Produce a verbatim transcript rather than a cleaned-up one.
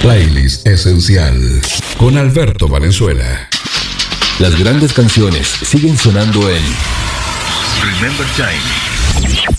Playlist Esencial con Alberto Valenzuela. Las grandes canciones siguen sonando en Remember Time.